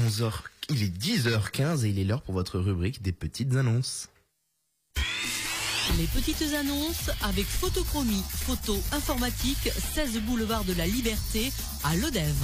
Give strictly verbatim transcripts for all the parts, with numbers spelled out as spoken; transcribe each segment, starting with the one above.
onze heures, il est dix heures quinze et il est l'heure pour votre rubrique des petites annonces. Les petites annonces avec Photochromie, photo informatique, seize boulevard de la Liberté à Lodève.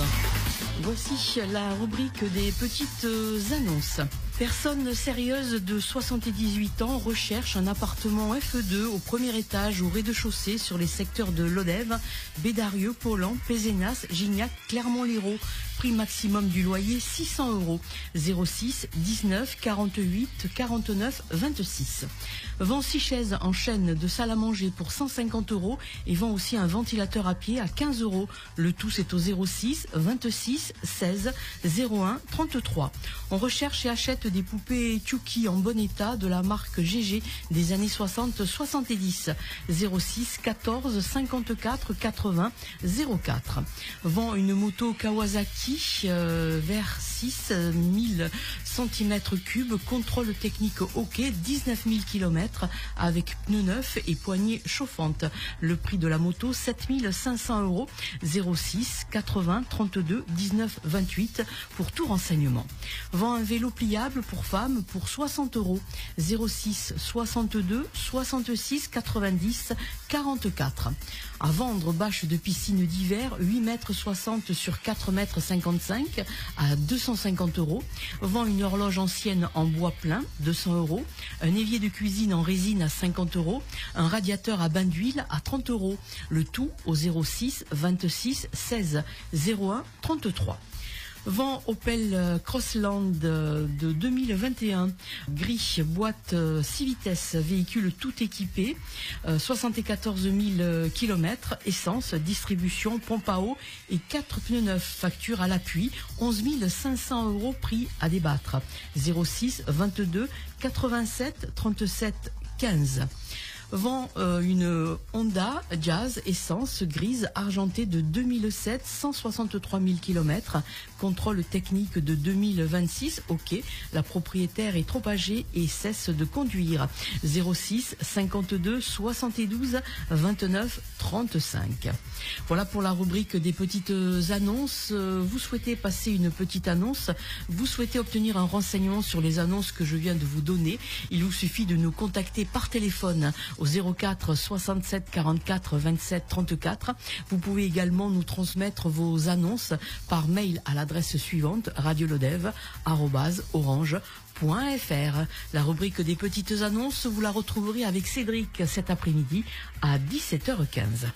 Voici la rubrique des petites annonces. Personne sérieuse de soixante-dix-huit ans recherche un appartement F deux au premier étage au rez-de-chaussée sur les secteurs de Lodève, Bédarieux, Paulan, Pézenas, Gignac, Clermont-Lérault. Prix maximum du loyer six cents euros. zéro six dix-neuf quarante-huit quarante-neuf vingt-six. Vend six chaises en chêne de salle à manger pour cent cinquante euros et vend aussi un ventilateur à pied à quinze euros. Le tout c'est au zéro six vingt-six seize zéro un trente-trois. On recherche et achète des poupées Chucky en bon état de la marque G G des années soixante soixante-dix. zéro six quatorze cinquante-quatre quatre-vingts zéro quatre. Vend une moto Kawasaki euh, vers six mille centimètres cubes, contrôle technique OK, dix-neuf mille kilomètres avec pneus neufs et poignées chauffantes. Le prix de la moto sept mille cinq cents euros. zéro six quatre-vingts trente-deux dix-neuf vingt-huit pour tout renseignement. Vend un vélo pliable pour femmes pour soixante euros. zéro six soixante-deux soixante-six quatre-vingt-dix quarante-quatre. À vendre bâche de piscine d'hiver huit mètres soixante sur quatre mètres cinquante-cinq à deux cent cinquante euros. Vend une horloge ancienne en bois plein, deux cents euros. Un évier de cuisine en résine à cinquante euros. Un radiateur à bain d'huile à trente euros. Le tout au zéro six vingt-six seize zéro un trente-trois. Vend Opel Crossland de deux mille vingt et un, gris, boîte six vitesses, véhicule tout équipé, soixante-quatorze mille kilomètres, essence, distribution, pompe à eau et quatre pneus neufs, facture à l'appui, onze mille cinq cents euros, prix à débattre. zéro six vingt-deux quatre-vingt-sept trente-sept quinze. Vend euh, une Honda Jazz essence grise argentée de deux mille sept, cent soixante-trois mille kilomètres, contrôle technique de deux mille vingt-six, OK, la propriétaire est trop âgée et cesse de conduire. zéro six cinquante-deux soixante-douze vingt-neuf trente-cinq. Voilà pour la rubrique des petites annonces. Vous souhaitez passer une petite annonce, vous souhaitez obtenir un renseignement sur les annonces que je viens de vous donner, il vous suffit de nous contacter par téléphone au zéro quatre soixante-sept quarante-quatre vingt-sept trente-quatre. Vous pouvez également nous transmettre vos annonces par mail à l'adresse suivante radiolodève arobase orange point fr. La rubrique des petites annonces, vous la retrouverez avec Cédric cet après-midi à dix-sept heures quinze.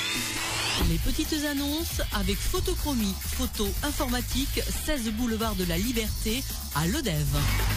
Les petites annonces avec Photochromie, photo informatique, seize boulevard de la Liberté à Lodève.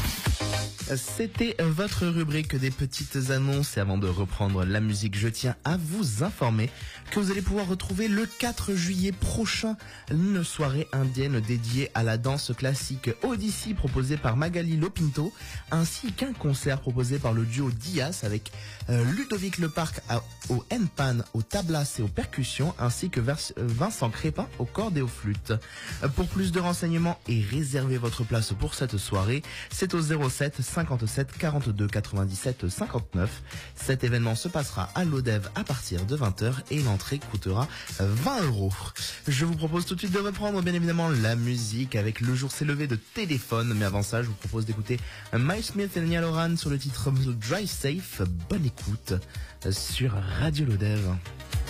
C'était votre rubrique des petites annonces et avant de reprendre la musique, je tiens à vous informer que vous allez pouvoir retrouver le quatre juillet prochain une soirée indienne dédiée à la danse classique Odyssey proposée par Magali Lopinto ainsi qu'un concert proposé par le duo Dias avec euh, Ludovic Leparc à, au N-Pan, au tablas et aux percussions ainsi que vers, euh, Vincent Crépin au cordes et aux flûtes. Pour plus de renseignements et réserver votre place pour cette soirée, c'est au zéro sept cinquante-sept quarante-deux quatre-vingt-dix-sept cinquante-neuf. Cet événement se passera à Lodève à partir de vingt heures et l'entrée coûtera vingt euros. Je vous propose tout de suite de reprendre bien évidemment la musique avec Le jour s'est levé de Téléphone. Mais avant ça, je vous propose d'écouter Miles Smith et Niall Horan sur le titre Drive Safe. Bonne écoute sur Radio Lodève.